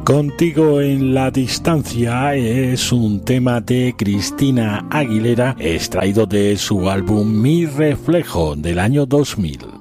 Contigo en la distancia es un tema de Cristina Aguilera extraído de su álbum Mi Reflejo del año 2000.